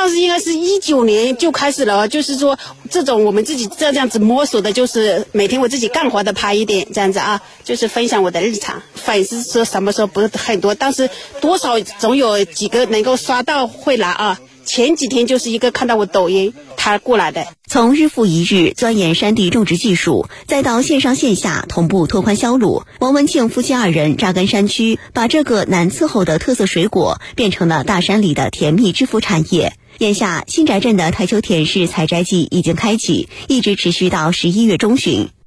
上是应该是19年就开始了，就是说这种我们自己这样子摸索的，就是每天我自己干活的拍一点这样子啊，就是分享我的日常。粉丝说什么时候不是很多，但是多少总有几个能够刷到会来啊。前几天就是一个看到我抖音他过来的。 从日复一日钻研山地种植技术，再到线上线下同步拓宽销路，王文庆夫妻2人扎根山区，把这个难伺候的特色水果变成了大山里的甜蜜致富产业。眼下新宅镇的台球田氏采摘季已经开启，一直持续到11月中旬。